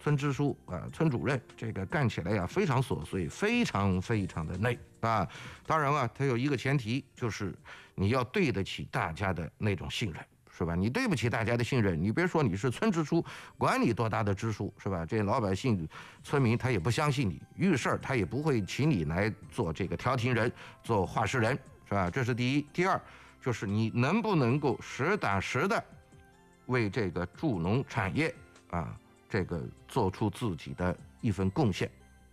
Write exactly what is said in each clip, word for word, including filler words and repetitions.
村支书啊、村主任，这个干起来呀非常琐碎，非常非常的累啊。当然啊，它有一个前提，就是你要对得起大家的那种信任。是吧？你对不起大家的信任，你别说你是村支书，管你多大的支书，是吧？这老百姓、村民他也不相信你，遇事儿他也不会请你来做这个调停人、做话事人，是吧？这是第一。第二，就是你能不能够实打实的为这个助农产业啊，这个做出自己的一份贡献。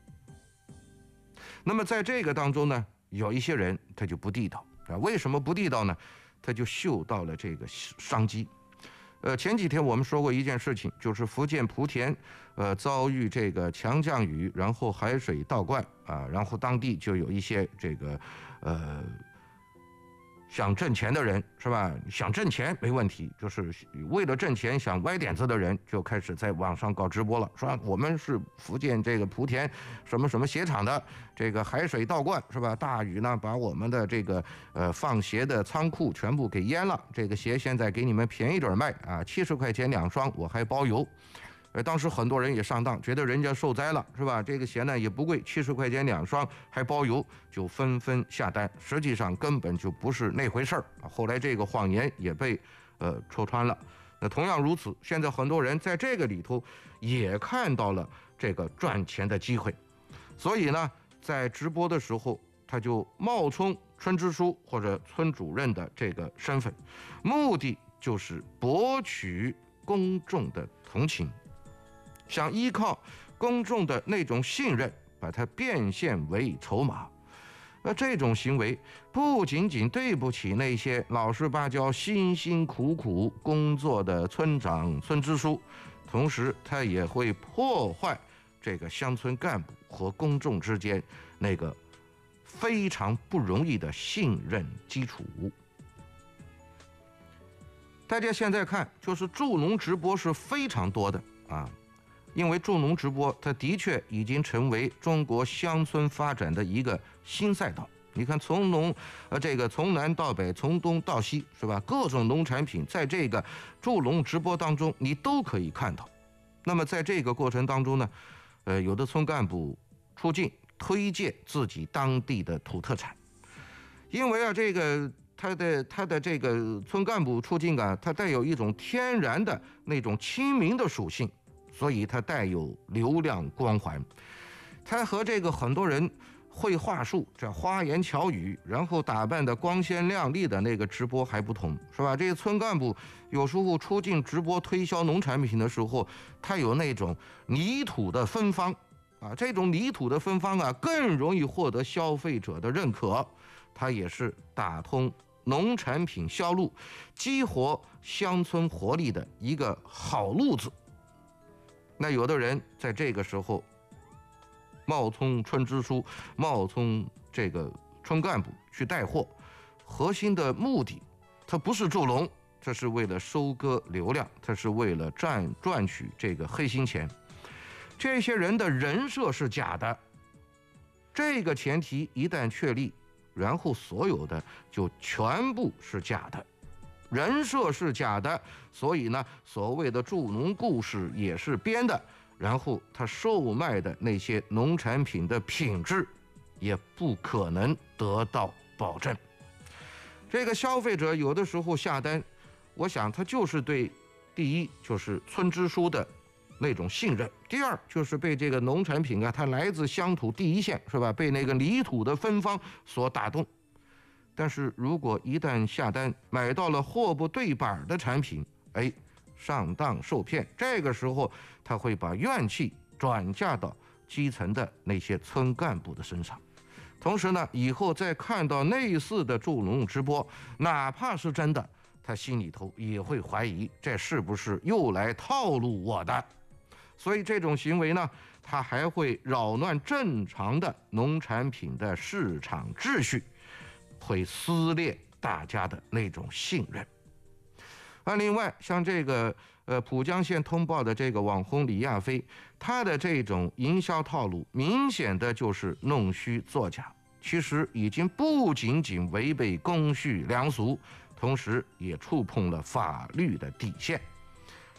那么在这个当中呢，有一些人他就不地道啊，为什么不地道呢？他就嗅到了这个商机。呃，前几天我们说过一件事情，就是福建莆田，呃，遭遇这个强降雨，然后海水倒灌啊，然后当地就有一些这个，呃。想挣钱的人是吧？想挣钱没问题，就是为了挣钱想歪点子的人就开始在网上搞直播了，说我们是福建这个莆田什么什么鞋厂的，这个海水倒灌是吧？大雨呢把我们的这个呃放鞋的仓库全部给淹了，这个鞋现在给你们便宜点卖啊，七十块钱两双，我还包邮。呃，当时很多人也上当，觉得人家受灾了，是吧？这个鞋呢也不贵，七十块钱两双，还包邮，就纷纷下单。实际上根本就不是那回事儿啊！后来这个谎言也被呃戳穿了。那同样如此，现在很多人在这个里头也看到了这个赚钱的机会，所以呢，在直播的时候，他就冒充村支书或者村主任的这个身份，目的就是博取公众的同情。想依靠公众的那种信任，把它变现为筹码。那这种行为不仅仅对不起那些老实巴交、辛辛苦苦工作的村长、村支书，同时它也会破坏这个乡村干部和公众之间那个非常不容易的信任基础。大家现在看，就是助农直播是非常多的啊。因为助农直播，它的确已经成为中国乡村发展的一个新赛道。你看，从农呃这个从南到北，从东到西，是吧？各种农产品在这个助农直播当中，你都可以看到。那么在这个过程当中呢，呃，有的村干部出镜推荐自己当地的土特产，因为啊，这个他的他的这个村干部出镜啊，它带有一种天然的那种亲民的属性。所以它带有流量光环，它和这个很多人会话术、这花言巧语，然后打扮的光鲜亮丽的那个直播还不同，是吧？这个村干部有时候出镜直播推销农产品的时候，他有那种泥土的芬芳啊，这种泥土的芬芳啊，更容易获得消费者的认可，它也是打通农产品销路、激活乡村活力的一个好路子。那有的人在这个时候冒充村支书、冒充这个村干部去带货，核心的目的，它不是助农，这是为了收割流量，它是为了赚赚取这个黑心钱。这些人的人设是假的，这个前提一旦确立，然后所有的就全部是假的。人设是假的，所以呢，所谓的助农故事也是编的，然后他售卖的那些农产品的品质也不可能得到保证。这个消费者有的时候下单，我想他就是对第一就是村支书的那种信任，第二就是被这个农产品啊，它来自乡土第一线，是吧？被那个泥土的芬芳所打动。但是如果一旦下单买到了货不对版的产品，哎，上当受骗，这个时候他会把怨气转嫁到基层的那些村干部的身上。同时呢，以后再看到类似的助农直播，哪怕是真的，他心里头也会怀疑这是不是又来套路我的。所以这种行为呢，它还会扰乱正常的农产品的市场秩序，会撕裂大家的那种信任。啊，另外像这个呃浦江县通报的这个网红李亚飞，他的这种营销套路明显的就是弄虚作假，其实已经不仅仅违背公序良俗，同时也触碰了法律的底线。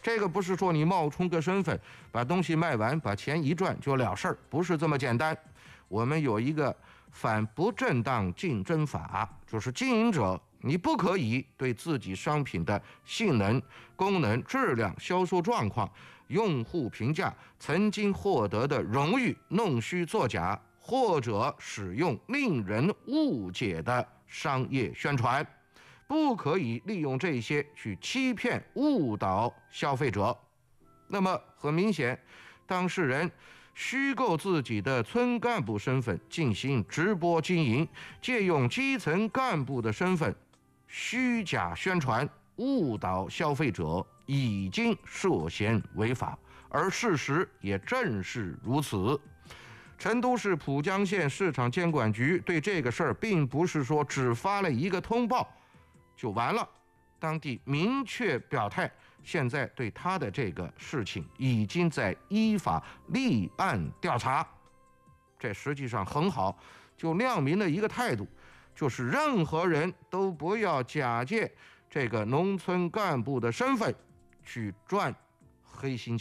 这个不是说你冒充个身份，把东西卖完，把钱一赚就了事儿，不是这么简单。我们有一个反不正当竞争法，就是经营者你不可以对自己商品的性能、功能、质量、销售状况、用户评价、曾经获得的荣誉弄虚作假，或者使用令人误解的商业宣传，不可以利用这些去欺骗、误导消费者。那么很明显，当事人虚构自己的村干部身份进行直播经营，借用基层干部的身份虚假宣传，误导消费者，已经涉嫌违法，而事实也正是如此。成都市蒲江县市场监管局对这个事儿并不是说只发了一个通报就完了，当地明确表态，现在对他的这个事情已经在依法立案调查。这实际上很好，就亮明了一个态度，就是任何人都不要假借这个农村干部的身份去赚黑心钱。